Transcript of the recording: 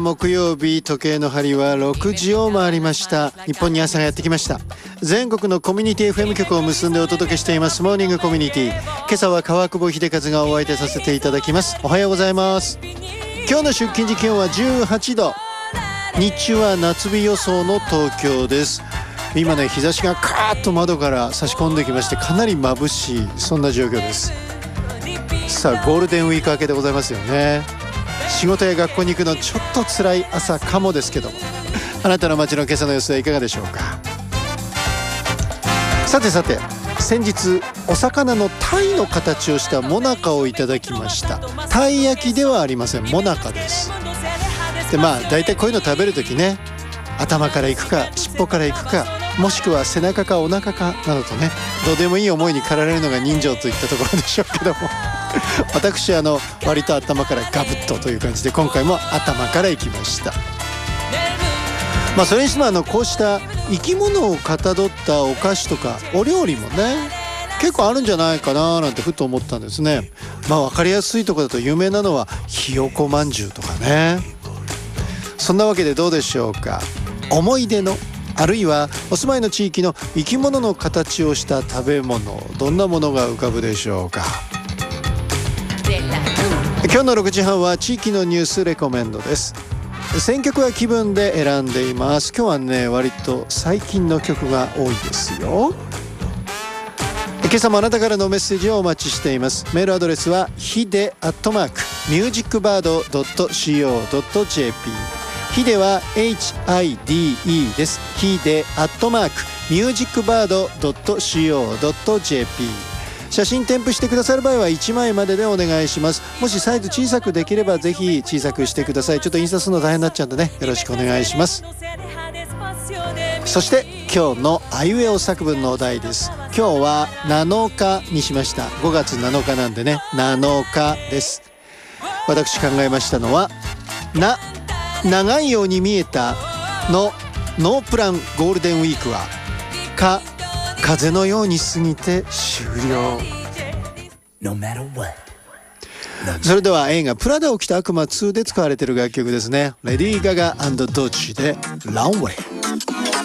木曜日、時計の針は6時を回りました。日本に朝がやってきました。全国のコミュニティ FM 局を結んでお届けしていますモーニングコミュニティ。今朝は川久保秀和がお相手させていただきます。おはようございます。今日の出勤時気温は18度、日中は夏日予想の東京です。今ね、日差しがカーッと窓から差し込んできまして、かなり眩しい、そんな状況です。さあ、ゴールデンウィーク明けでございますよね。仕事や学校に行くのちょっと辛い朝かもですけども、あなたの街の今朝の様子はいかがでしょうか。さて先日お魚の鯛の形をしたモナカをいただきました。鯛焼きではありません、モナカです。で大体こういうの食べるときね、頭からいくか尻尾からいくか、もしくは背中かお腹かなどとね、どうでもいい思いに駆られるのが人情といったところでしょうけども私割と頭からガブッとという感じで、今回も頭からいきました。それにしてもこうした生き物をかたどったお菓子とかお料理もね、結構あるんじゃないかななんてふと思ったんですね。分かりやすいところだと有名なのはひよこまんじゅうとかね。そんなわけでどうでしょうか。思い出の、あるいはお住まいの地域の生き物の形をした食べ物、どんなものが浮かぶでしょうか。今日の6時半は地域のニュースレコメンドです。選曲は気分で選んでいます。今日はね、割と最近の曲が多いですよ。今朝もあなたからのメッセージをお待ちしています。メールアドレスはhide@musicbird.co.jp。 ヒデは HIDE です。ヒデ@musicbird.co.jp。 写真添付してくださる場合は1枚まででお願いします。もしサイズ小さくできればぜひ小さくしてください。ちょっと印刷するの大変になっちゃうんでね、よろしくお願いします。そして今日のあいうえお作文のお題です。今日は7日にしました。5月7日なんでね、7日です。私考えましたのは、長いように見えたのノープランゴールデンウィークは、風のように過ぎて終了。それでは映画プラダを着た悪魔2で使われている楽曲ですね。レディー・ガガ&ドッジでランウェイ。